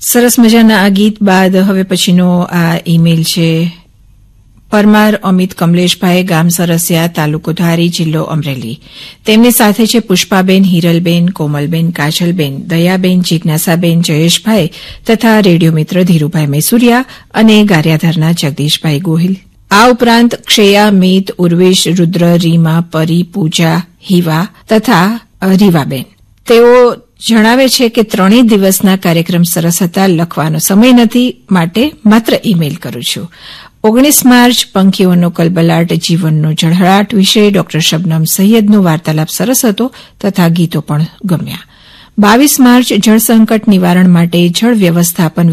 સરસ મજાના આ ગીત બાદ હવે પછીનો આ ઈમેલ છે પરમાર અમિત કમલેશભાઈ, ગામ સરસિયા, તાલુકો ધારી, જિલ્લો અમરેલી. તેમની સાથે છે પુષ્પાબેન, હિરલબેન, કોમલબેન, કાજલબેન, દયાબેન, જિજ્ઞાસાબેન, જયેશભાઈ તથા રેડિયો મિત્ર ધીરુભાઈ મેસુરિયા અને ગારિયાધારના જગદીશભાઈ ગોહિલ. આ ઉપરાંત ક્ષયા, મિત, ઉર્વેશ, રુદ્ર, રીમા, પરી, પૂજા, હિવા તથા રીવાબેન. તેઓ જણાવે છે કે 3 દિવસના કાર્યક્રમ સરસ હતા. લખવાનો સમય નથી, માટે માત્ર ઈમેલ કરું છું. 19 માર્ચ પંખીઓનો કલબલાટ, જીવનનો ઝળહળાટ વિશે ડોક્ટર શબનમ સૈયદનો વાર્તાલાપ સરસ હતો તથા ગીતો પણ ગમ્યા. 22 માર્ચ જળ સંકટ નિવારણ માટે જળ વ્યવસ્થાપન